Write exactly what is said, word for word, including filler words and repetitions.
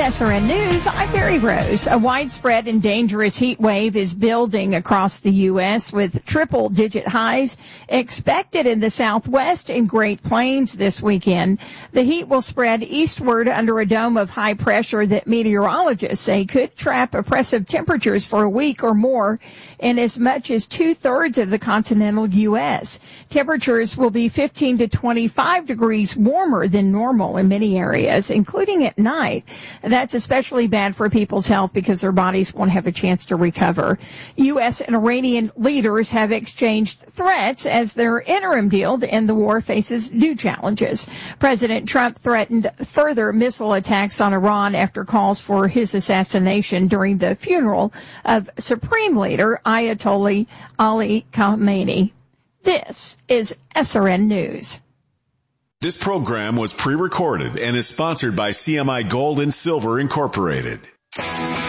S R N News, I'm Mary Rose. A widespread and dangerous heat wave is building across the U S with triple-digit highs expected in the Southwest and Great Plains this weekend. The heat will spread eastward under a dome of high pressure that meteorologists say could trap oppressive temperatures for a week or more in as much as two-thirds of the continental U S. Temperatures will be fifteen to twenty-five degrees warmer than normal in many areas, including at night. That's especially bad for people's health because their bodies won't have a chance to recover. U S and Iranian leaders have exchanged threats as their interim deal to end the war faces new challenges. President Trump threatened further missile attacks on Iran after calls for his assassination during the funeral of Supreme Leader Ayatollah Ali Khamenei. This is S R N News. This program was pre-recorded and is sponsored by C M I Gold and Silver Incorporated.